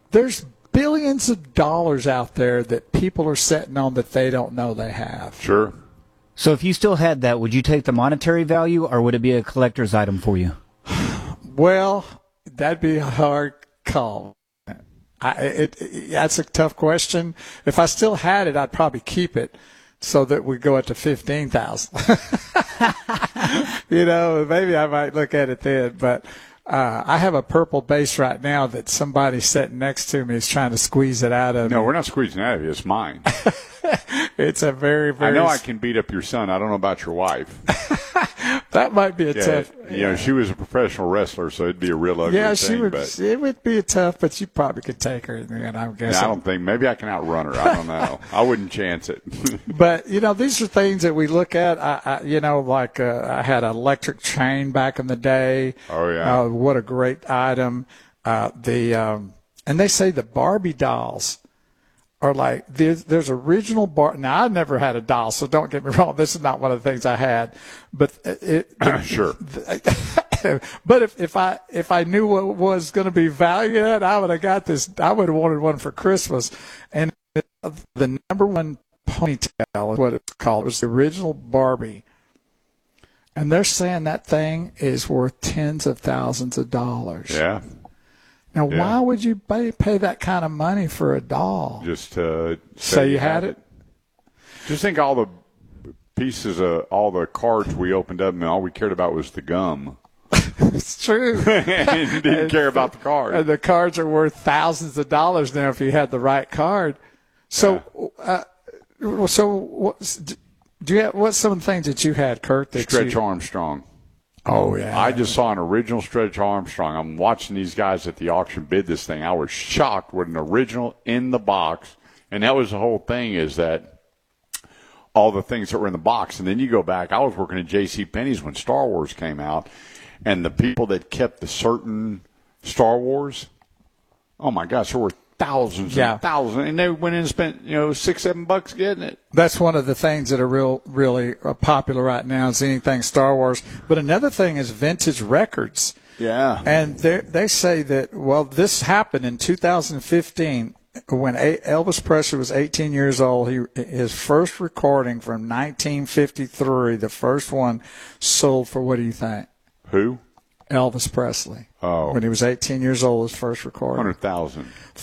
there's billions of dollars out there that people are sitting on that they don't know they have. Sure. So if you still had that, would you take the monetary value, or would it be a collector's item for you? Well, that'd be a hard call. That's a tough question. If I still had it, I'd probably keep it so that we go up to 15,000. You know, maybe I might look at it then. But I have a purple base right now that somebody sitting next to me is trying to squeeze it out of me. No, we're not squeezing it out of you. It's mine. It's a very, very. I know I can beat up your son. I don't know about your wife. That might be a tough. You know, she was a professional wrestler, so it'd be a real ugly thing. She would. But, it would be a tough, but you probably could take her. And I'm guessing. I don't think. Maybe I can outrun her. I don't know. I wouldn't chance it. But you know, these are things that we look at. I had an electric chain back in the day. Oh yeah. What a great item. And they say the Barbie dolls are like there's original Now I never had a doll, so don't get me wrong. This is not one of the things I had, but Sure. But if I knew what was going to be valued at, I would have got this. I would have wanted one for Christmas. And the number one ponytail is what it's called. It was the original Barbie, and they're saying that thing is worth tens of thousands of dollars. Yeah. Now, why would you pay that kind of money for a doll? Just to say you had it? Just think all the pieces of all the cards we opened up, and all we cared about was the gum. It's true. And you didn't care about the cards. And the cards are worth thousands of dollars now if you had the right card. So, what's some of the things that you had, Kurt? Stretch Armstrong. Oh, yeah. I just saw an original Stretch Armstrong. I'm watching these guys at the auction bid this thing. I was shocked with an original in the box. And that was the whole thing, is that all the things that were in the box. And then you go back. I was working at JCPenney's when Star Wars came out. And the people that kept the certain Star Wars, oh, my gosh, there were thousands and thousands. And they went in and spent, $6-7 getting it. That's one of the things that are really popular right now is anything Star Wars. But another thing is vintage records. Yeah. And they say that, this happened in 2015 when Elvis Presley was 18 years old. His first recording from 1953, the first one, sold for, what do you think? Who? Elvis Presley. Oh. When he was 18 years old, his first recording. $100,000.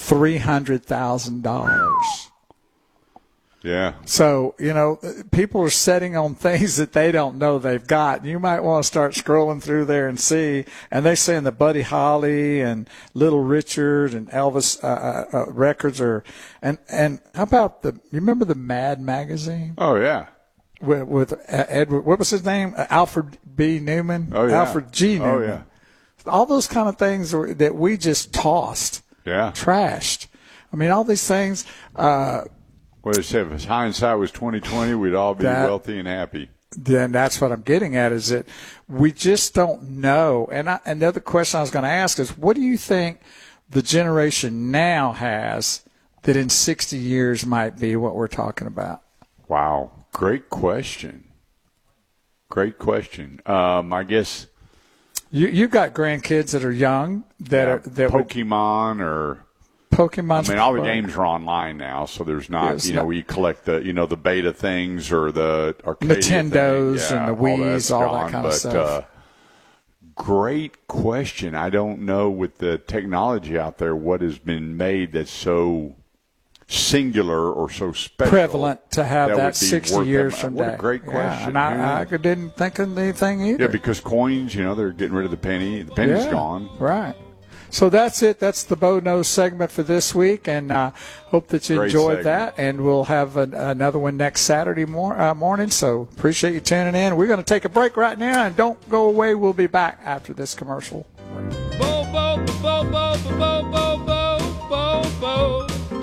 $300,000. Yeah. So, people are setting on things that they don't know they've got. You might want to start scrolling through there and see. And they're saying the Buddy Holly and Little Richard and Elvis records are. And how about you remember the Mad magazine? Oh, yeah. With Edward, what was his name? Alfred B. Newman? Oh, yeah. Alfred G. Newman. Oh, yeah. All those kind of things that we just tossed. Yeah. Trashed. I mean, all these things. Well, they said if hindsight was 20/20, we'd all be wealthy and happy. Then that's what I'm getting at, is that we just don't know. And another question I was going to ask is, what do you think the generation now has that in 60 years might be what we're talking about? Wow. Great question. I guess you've got grandkids that are young that Pokemon or Pokemon's. I mean, all the games are online now, so there's not we collect the the beta things or the Arcadia Nintendos and the Wii's, all that kind of stuff. Great question. I don't know with the technology out there what has been made that's so singular or so special, prevalent to have that 60 years from now. What a great question. Yeah, and I didn't think of anything either. Yeah, because coins, they're getting rid of the penny. The penny's gone. Right. So that's it. That's the Bo Knows segment for this week, and hope that you enjoyed that. And we'll have another one next Saturday morning. So appreciate you tuning in. We're going to take a break right now, and don't go away. We'll be back after this commercial. Bo, bo, bo, bo, bo, bo, bo, bo, bo.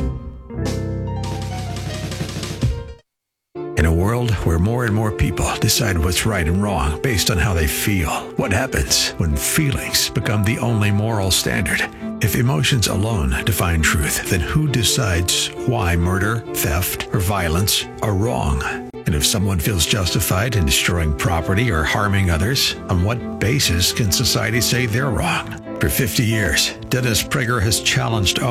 In a world where more and more people decide what's right and wrong based on how they feel, what happens when feelings become the only moral standard? If emotions alone define truth, then who decides why murder, theft, or violence are wrong? And if someone feels justified in destroying property or harming others, on what basis can society say they're wrong? For 50 years, Dennis Prager has challenged